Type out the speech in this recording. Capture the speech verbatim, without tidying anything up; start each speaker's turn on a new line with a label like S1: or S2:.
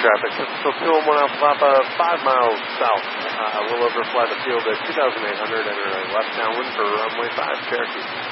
S1: traffic. So two oh one Alpha Papa, five miles south. Uh, we'll overfly the field at two thousand eight hundred, enter a left downwind for runway five, Cherokee.